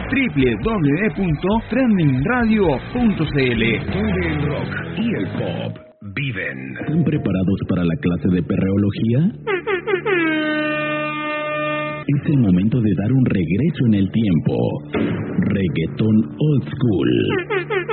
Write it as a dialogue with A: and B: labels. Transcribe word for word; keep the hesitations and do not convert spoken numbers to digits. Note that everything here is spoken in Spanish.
A: doble u doble u doble u punto trending radio punto c l.
B: Donde el rock y el pop viven.
C: ¿Están preparados para la clase de perreología? Es el momento de dar un regreso en el tiempo. Reggaetón Old School.